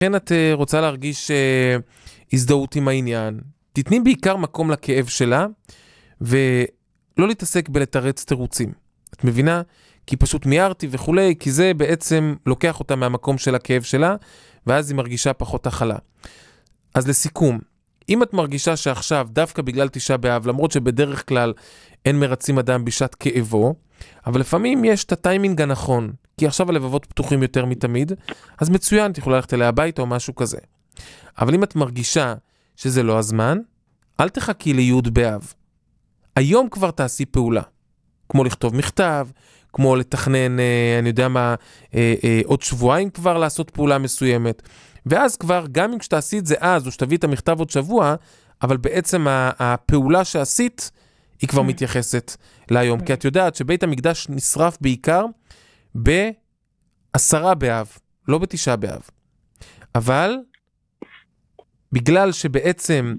כן, את רוצה להרגיש הזדהות עם העניין. תתני בעיקר מקום לכאב שלה, ולא להתעסק בלתרץ תירוצים. את מבינה? כי פשוט מיירתי וכולי, כי זה בעצם לוקח אותה מהמקום של הכאב שלה, ואז היא מרגישה פחות החלה. אז לסיכום, אם את מרגישה שעכשיו, דווקא בגלל תשעה באב, למרות שבדרך כלל אין מרצים אדם בשעת כאבו, אבל לפעמים יש את הטיימינג הנכון, כי עכשיו הלבבות פתוחים יותר מתמיד, אז מצוין, תוכלו ללכת אליה הביתה או משהו כזה. אבל אם את מרגישה שזה לא הזמן, אל תחכי ליוד באב. היום כבר תעשי פעולה, כמו לכתוב מכתב, כמו לתכנן, אני יודע מה, עוד שבועיים כבר לעשות פעולה מסוימת, ואז כבר, גם אם כשתעשי את זה אז, או שתביא את המכתב עוד שבוע, אבל בעצם הפעולה שעשית, היא כבר מתייחסת להיום. כי את יודעת שבית המקדש נשרף בעיקר ב10 באב, לא ב9 באב. אבל, בגלל שבעצם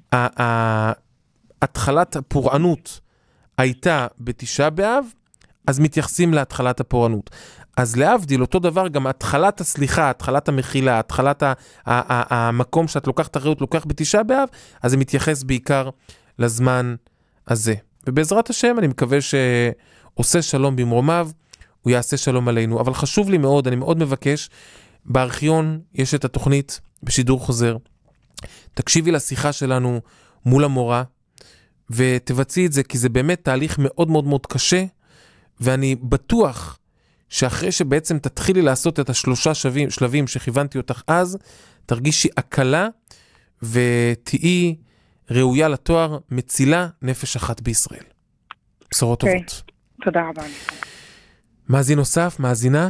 התחלת הפורענות הייתה ב9 באב, אז מתייחסים להתחלת הפורענות. אז להבדיל, אותו דבר, גם התחלת הסליחה, התחלת המחילה, התחלת המקום שאת לוקחת אחריות, לוקח ב9 באב, אז זה מתייחס בעיקר לזמן הזה. ובעזרת השם, אני מקווה שעושה שלום במרומיו, הוא יעשה שלום עלינו. אבל חשוב לי מאוד, אני מאוד מבקש, בארכיון יש את התוכנית בשידור חוזר. תקשיבי לשיחה שלנו מול המורה, ותבצעי את זה, כי זה באמת תהליך מאוד מאוד מאוד קשה, ואני בטוח שאחרי שבעצם תתחילי לעשות את השלושה שלבים שכיוונתי אותך אז, תרגישי הקלה ותהיי ראויה לתואר מצילה נפש אחת בישראל. בשורות טובות. תודה רבה. מאזין נוסף, מאזינה?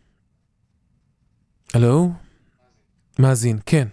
הלו? מאזין, כן.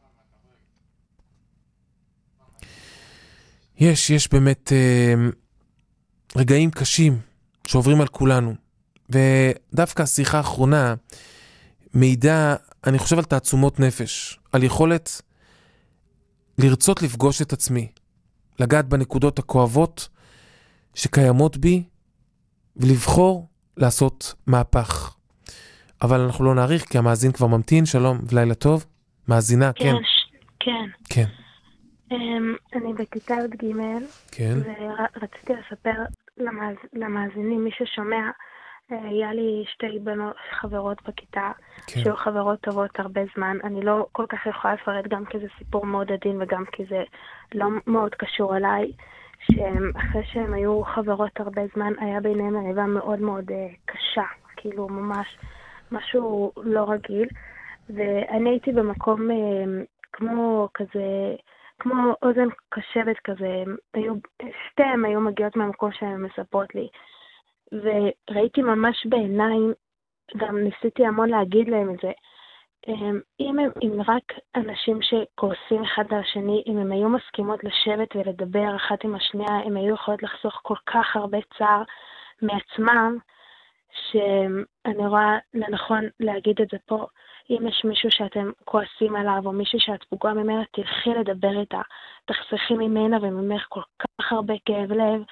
יש באמת רגעים קשים שעוברים על כולנו. ודווקא השיחה האחרונה מעידה, אני חושב על תעצומות נפש, על יכולת לרצות לפגוש את עצמי, לגעת בנקודות הכואבות שקיימות בי, ולבחור לעשות מהפך. אבל אנחנו לא נאריך, כי המאזין כבר ממתין. שלום ולילה טוב. מאזינה, כן. כן. כן. אני בכיתה ג' כן. ורציתי לספר למאזינים, מי ששומע, היה לי שתי בנות חברות בכיתה, כן. שהיו חברות טובות הרבה זמן. אני לא כל כך יכולה לפרט, גם כי זה סיפור מאוד עדין וגם כי זה לא מאוד קשור אליי, שאחרי שהן היו חברות הרבה זמן, היה ביניהם מריבה מאוד מאוד קשה, כאילו ממש משהו לא רגיל, ואני הייתי במקום כמו כזה, כמו אוזן קשבת כזה, שתיהם היו מגיעות מהמקום שהן מספרות לי, וראיתי ממש בעיניים, גם ניסיתי המון להגיד להם את זה, אם רק אנשים שכועסים אחד על השני, אם הם היו מסכימות לשבת ולדבר אחת עם השנייה, הם היו יכולות לחסוך כל כך הרבה צער מעצמם, שאני רואה לנכון להגיד את זה פה. אם יש מישהו שאתם כועסים עליו, או מישהו שאת פגועה ממנה, תלכי לדבר איתה, תחסכי ממנה וממך כל כך הרבה כאב לב,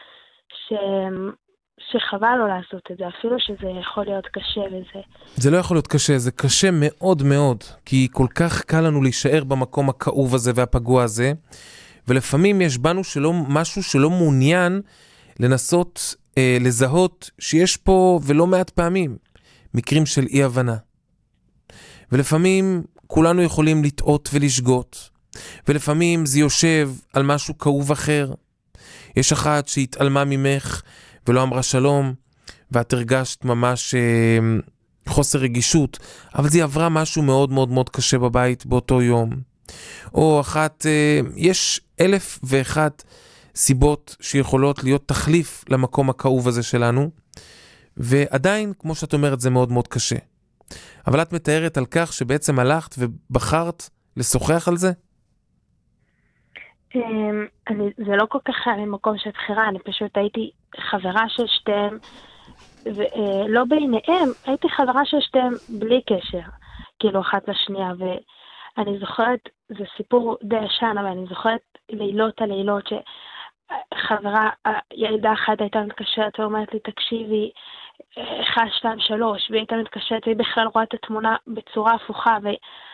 שחבל לא לעשות את זה, אפילו שזה יכול להיות קשה וזה. זה לא יכול להיות קשה, זה קשה מאוד מאוד, כי כל כך קל לנו להישאר במקום הכאוב הזה והפגוע הזה, ולפעמים יש בנו משהו שלא מעוניין לנסות לזהות שיש פה, ולא מעט פעמים, מקרים של אי הבנה. ולפעמים כולנו יכולים לטעות ולשגות, ולפעמים זה יושב על משהו כאוב אחר. יש אחת שהתעלמה ממך ולא אמרה שלום, ואת הרגשת ממש חוסר רגישות, אבל זה עברה משהו מאוד מאוד מאוד קשה בבית באותו יום. או אחת, יש 1001 סיבות שיכולות להיות תחליף למקום הכאוב הזה שלנו, ועדיין, כמו שאת אומרת, זה מאוד מאוד קשה. אבל את מתארת על כך שבעצם הלכת ובחרת לשוחח על זה? זה לא כל כך היה ממקום של בחירה, אני פשוט הייתי חברה של שתיהם, ולא ביניהם, הייתי חברה של שתיהם בלי קשר, כאילו אחת לשנייה, ואני זוכרת, זה סיפור די ישן, אבל אני זוכרת לילות על לילות, שחברה, ילדה אחת הייתה מתקשרת ואומרת לי, תקשיבי, 1, 2, 3, והיא הייתה מתקשרת, והיא בכלל רואה את התמונה בצורה הפוכה,